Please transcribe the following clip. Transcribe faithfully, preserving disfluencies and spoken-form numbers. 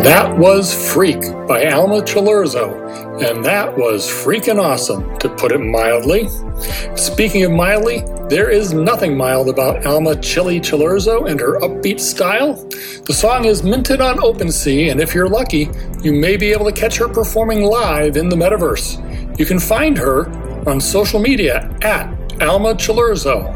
That was Freak by Alma Chilurzo, and that was freaking awesome, to put it mildly. Speaking of mildly, there is nothing mild about Alma Chili Chilurzo and her upbeat style. The song is minted on OpenSea, and if you're lucky, you may be able to catch her performing live in the metaverse. You can find her on social media at Alma Chilurzo.